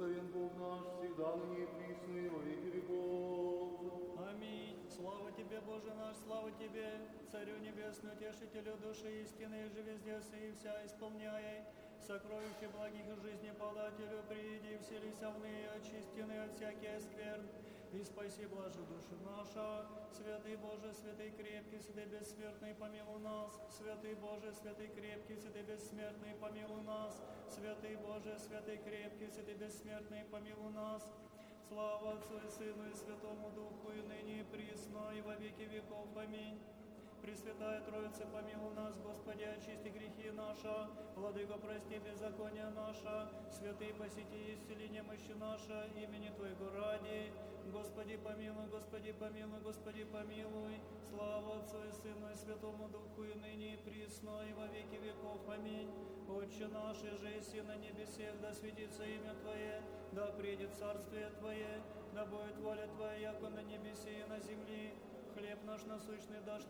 Благословен Бог наш, всегда ныне и присно и во веки веков. Аминь. Слава Тебе, Боже наш, слава Тебе, Царю Небесный, Утешителю души истины, же везде и вся исполняй. Сокровище благих жизни подателю, приди, вселися в ныне, очистины от всяких скверн, и спаси, блажи души наша. Святый Боже, святый крепкий, святый бессмертный, помилуй нас. Святый Боже, святый крепкий, святый бессмертный, помилуй нас. Святый Боже, святый крепкий, святый бессмертный, помилуй нас. Слава Отцу и Сыну и Святому Духу, и ныне и присно, и во веки веков. Аминь. Пресвятая Троица, помилуй нас, Господи, очисти грехи наши, Владыко, прости беззакония наша, святый, посети исцели немощи наша, имени Твоего ради. Господи, помилуй, Господи, помилуй, Господи, помилуй. Слава Отцу и Сыну и Святому Духу, и ныне и присно, и во веки веков. Аминь. Отче наш, же еси на небесех, да светится имя Твое, да придет царствие Твое, да будет воля Твоя, яко на небесе и на земле. Хлеб наш насущный дашь